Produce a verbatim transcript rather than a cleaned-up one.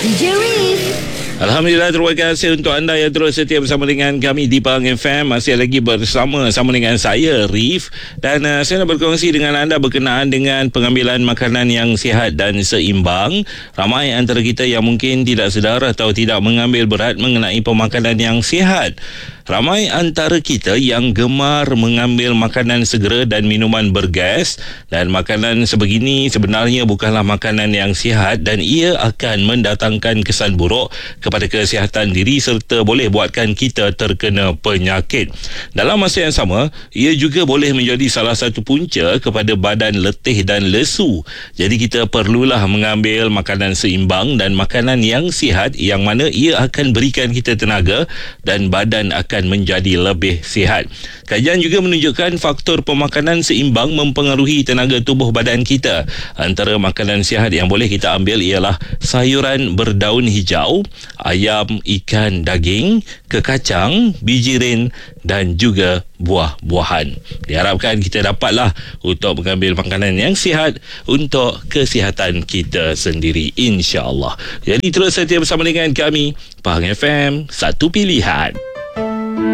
D J Reef. Alhamdulillah, terima kasih untuk anda yang terus setia bersama dengan kami di Pahang F M. Masih lagi bersama sama dengan saya, Reef. Dan uh, saya nak berkongsi dengan anda berkenaan dengan pengambilan makanan yang sihat dan seimbang. Ramai antara kita yang mungkin tidak sedar atau tidak mengambil berat mengenai pemakanan yang sihat. Ramai antara kita yang gemar mengambil makanan segera dan minuman bergas, dan makanan sebegini sebenarnya bukanlah makanan yang sihat dan ia akan mendatangkan kesan buruk kepada kesihatan diri serta boleh buatkan kita terkena penyakit. Dalam masa yang sama, ia juga boleh menjadi salah satu punca kepada badan letih dan lesu. Jadi kita perlulah mengambil makanan seimbang dan makanan yang sihat yang mana ia akan berikan kita tenaga dan badan akan menjadi lebih sihat. Kajian juga menunjukkan faktor pemakanan seimbang mempengaruhi tenaga tubuh badan kita. Antara makanan sihat yang boleh kita ambil ialah sayuran berdaun hijau, ayam, ikan, daging, kekacang, bijirin dan juga buah-buahan. Diharapkan kita dapatlah untuk mengambil makanan yang sihat untuk kesihatan kita sendiri, insya-Allah. Jadi terus setia bersama dengan kami, Pahang F M, satu pilihan.